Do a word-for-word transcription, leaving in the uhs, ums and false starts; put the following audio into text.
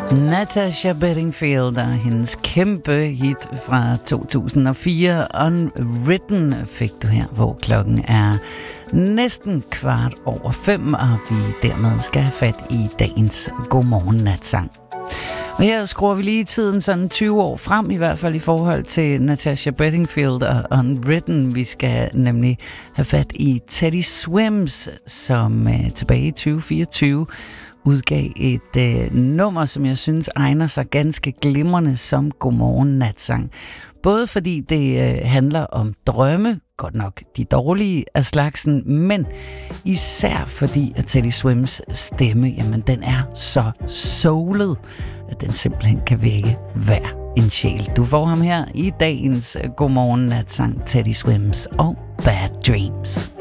Natasha Bedingfield og hendes kæmpe hit fra to tusind og fire, Unwritten, fik du her, hvor klokken er næsten kvart over fem, og vi dermed skal have fat i dagens Godmorgen Natsang. Og her skruer vi lige tiden sådan tyve år frem, i hvert fald i forhold til Natasha Bedingfield og Unwritten. Vi skal nemlig have fat i Teddy Swims, som uh, tilbage i tyve fireogtyve udgav et øh, nummer, som jeg synes egner sig ganske glimrende som Godmorgen Natsang. Både fordi det øh, handler om drømme, godt nok de dårlige af slagsen, men især fordi at Teddy Swims stemme, jamen den er så soulet, at den simpelthen kan vække hver en sjæl. Du får ham her i dagens Godmorgen Natsang, Teddy Swims og Bad Dreams.